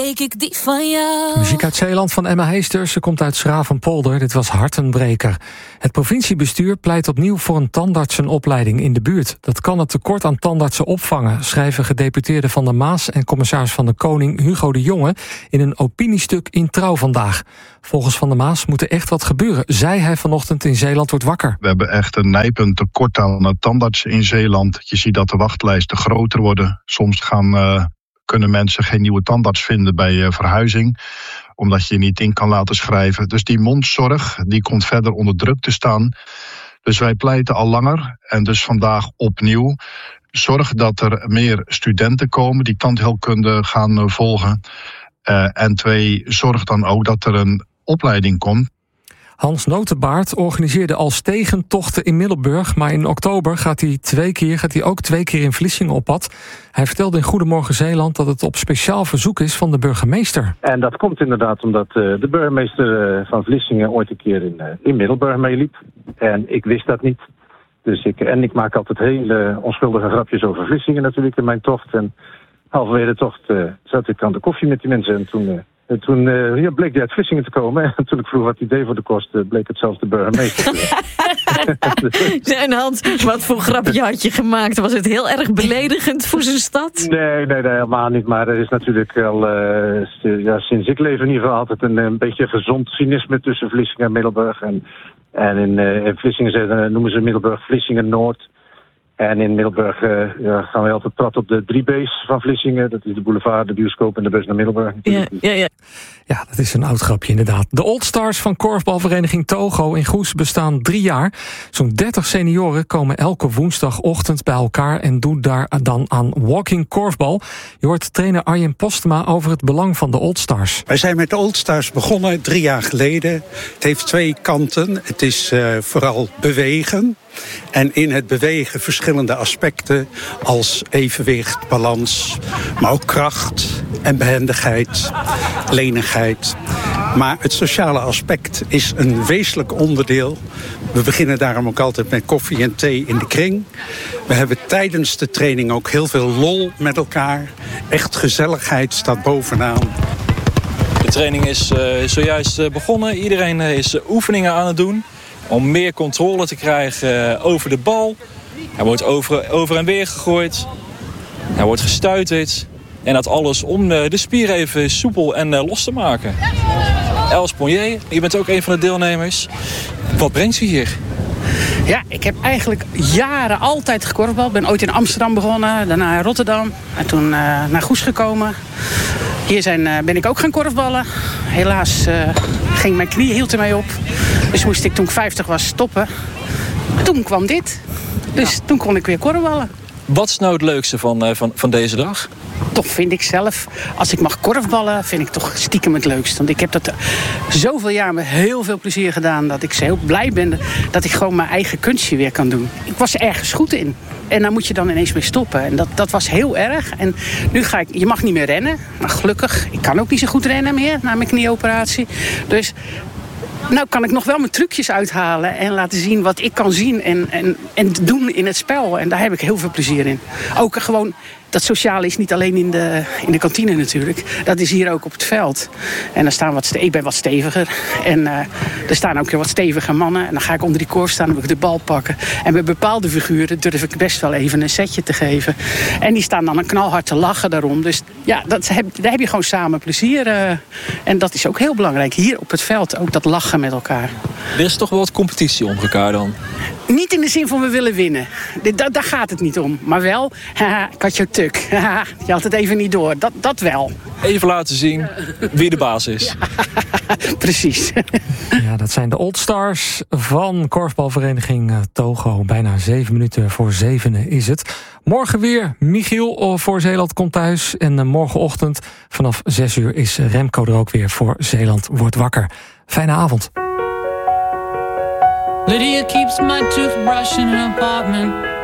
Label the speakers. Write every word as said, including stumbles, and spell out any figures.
Speaker 1: breek ik die van jou.
Speaker 2: Muziek uit Zeeland van Emma Heesters. Ze komt uit Schravenpolder. Dit was Hartenbreker. Het provinciebestuur pleit opnieuw voor een tandartsenopleiding in de buurt. Dat kan het tekort aan tandartsen opvangen, schrijven gedeputeerden Van der Maas en commissaris van de Koning Hugo de Jonge in een opiniestuk in Trouw vandaag. Volgens Van der Maas moet er echt wat gebeuren, zei hij vanochtend in Zeeland wordt wakker.
Speaker 3: We hebben echt een nijpend tekort aan tandartsen in Zeeland. Je ziet dat de wachtlijsten groter worden. Soms gaan, uh, kunnen mensen geen nieuwe tandarts vinden bij uh, verhuizing, omdat je je niet in kan laten schrijven. Dus die mondzorg die komt verder onder druk te staan. Dus wij pleiten al langer en dus vandaag opnieuw. Zorg dat er meer studenten komen die tandheelkunde gaan uh, volgen. Uh, en twee, zorg dan ook dat er een opleiding komt.
Speaker 2: Hans Notenbaert organiseerde als tegentochten in Middelburg, maar in oktober gaat hij, twee keer, gaat hij ook twee keer in Vlissingen op pad. Hij vertelde in Goedemorgen Zeeland dat het op speciaal verzoek is van de burgemeester.
Speaker 4: En dat komt inderdaad omdat uh, de burgemeester uh, van Vlissingen ooit een keer in, uh, in Middelburg meeliep. En ik wist dat niet. Dus ik, en ik maak altijd hele onschuldige grapjes over Vlissingen natuurlijk in mijn tocht. En halverwege de tocht uh, zat ik aan de koffie met die mensen en toen... Uh, En toen uh, ja, bleek hij uit Vlissingen te komen. En toen ik vroeg wat hij deed voor de kost, uh, bleek het zelfs de burgemeester.
Speaker 5: En Hans, wat voor grapje had je gemaakt? Was het heel erg beledigend voor zijn stad?
Speaker 4: Nee, nee, nee, helemaal niet. Maar er is natuurlijk al, uh, ja, sinds ik leef in ieder geval altijd een, een beetje gezond cynisme tussen Vlissingen en Middelburg. En, en in, uh, in Vlissingen zeggen, noemen ze Middelburg Vlissingen Noord. En in Middelburg uh, ja, gaan we altijd praten op de drie B's van Vlissingen. Dat is de boulevard, de bioscoop en de bus naar Middelburg.
Speaker 5: Ja, ja, ja.
Speaker 2: Ja, dat is een oud grapje inderdaad. De Old Stars van korfbalvereniging Togo in Goes bestaan drie jaar. Zo'n dertig senioren komen elke woensdagochtend bij elkaar en doen daar dan aan walking korfbal. Je hoort trainer Arjen Postema over het belang van de Old Stars.
Speaker 6: Wij zijn met de Old Stars begonnen drie jaar geleden. Het heeft twee kanten. Het is uh, vooral bewegen. En in het bewegen verschillende aspecten als evenwicht, balans, maar ook kracht en behendigheid, lenigheid. Maar het sociale aspect is een wezenlijk onderdeel. We beginnen daarom ook altijd met koffie en thee in de kring. We hebben tijdens de training ook heel veel lol met elkaar. Echt gezelligheid staat bovenaan.
Speaker 7: De training is uh, zojuist uh, begonnen. Iedereen uh, is uh, oefeningen aan het doen om meer controle te krijgen uh, over de bal. Hij wordt over, over en weer gegooid. Hij wordt gestuiterd. En dat alles om uh, de spier even soepel en uh, los te maken. Els Ponnier, je bent ook een van de deelnemers. Wat brengt u hier?
Speaker 8: Ja, ik heb eigenlijk jaren altijd gekorfbald. Ik ben ooit in Amsterdam begonnen, daarna in Rotterdam. En toen uh, naar Goes gekomen. Hier zijn, uh, ben ik ook gaan korfballen. Helaas uh, ging mijn knie hield ermee op. Dus moest ik toen ik vijftig was stoppen. Toen kwam dit. Dus ja. Toen kon ik weer korfballen.
Speaker 7: Wat is nou het leukste van, uh, van, van deze dag?
Speaker 8: Toch vind ik zelf, als ik mag korfballen, vind ik toch stiekem het leukst. Want ik heb dat zoveel jaar met heel veel plezier gedaan, dat ik zo heel blij ben dat ik gewoon mijn eigen kunstje weer kan doen. Ik was er ergens goed in. En daar moet je dan ineens mee stoppen. En dat, dat was heel erg. En nu ga ik, je mag niet meer rennen. Maar gelukkig, ik kan ook niet zo goed rennen meer na mijn knieoperatie. Dus nou kan ik nog wel mijn trucjes uithalen en laten zien wat ik kan zien en, en, en doen in het spel. En daar heb ik heel veel plezier in. Ook gewoon, dat sociale is niet alleen in de, in de kantine natuurlijk. Dat is hier ook op het veld. En dan staan wat ste- ik ben wat steviger. En uh, er staan ook weer wat stevige mannen. En dan ga ik onder die korf staan en wil ik de bal pakken. En bij bepaalde figuren durf ik best wel even een setje te geven. En die staan dan een knalhard te lachen daarom. Dus ja, dat heb, daar heb je gewoon samen plezier. Uh, en dat is ook heel belangrijk. Hier op het veld ook dat lachen met elkaar.
Speaker 7: Er is toch wel wat competitie onder elkaar dan?
Speaker 8: Niet in de zin van we willen winnen. Da- daar gaat het niet om. Maar wel, haha, ik had jouw tuk. Haha, je had het even niet door. Dat, dat wel.
Speaker 7: Even laten zien wie de baas is.
Speaker 8: Ja, precies.
Speaker 2: Ja, dat zijn de Old Stars van korfbalvereniging Togo. Bijna zeven minuten voor zevenen is het. Morgen weer Michiel voor Zeeland komt thuis. En morgenochtend vanaf zes uur is Remco er ook weer voor Zeeland wordt wakker. Fijne avond.
Speaker 1: Lydia keeps my toothbrush in her apartment.